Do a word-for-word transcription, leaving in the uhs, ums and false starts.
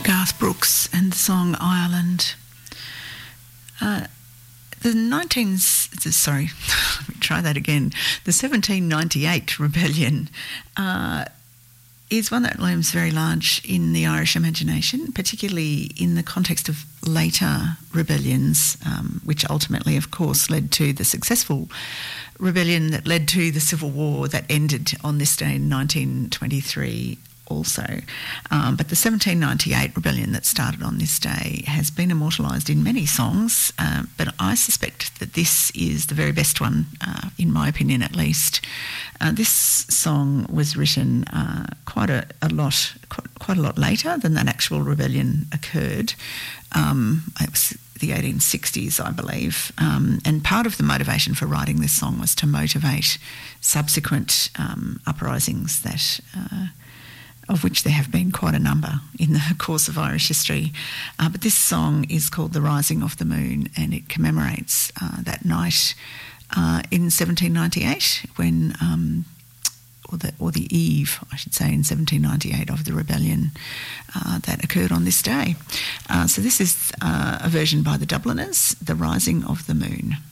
Garth Brooks and the song Ireland. Uh, the nineteen sorry, let me try that again. The seventeen ninety-eight rebellion uh, is one that looms very large in the Irish imagination, particularly in the context of later rebellions, um, which ultimately, of course, led to the successful rebellion that led to the Civil War that ended on this day in nineteen twenty-three also. Um, but the seventeen ninety-eight rebellion that started on this day has been immortalised in many songs, uh, but I suspect that this is the very best one, uh, in my opinion at least. Uh, this song was written uh, quite a, a lot, quite, quite a lot later than that actual rebellion occurred. Um, it was the eighteen sixties, I believe, um, and part of the motivation for writing this song was to motivate subsequent um, uprisings that uh, of which there have been quite a number in the course of Irish history. Uh, but this song is called The Rising of the Moon, and it commemorates uh, that night uh, in seventeen ninety-eight when, um, or, the, or the eve, I should say, in seventeen ninety-eight of the rebellion uh, that occurred on this day. Uh, so this is uh, a version by the Dubliners, The Rising of the Moon.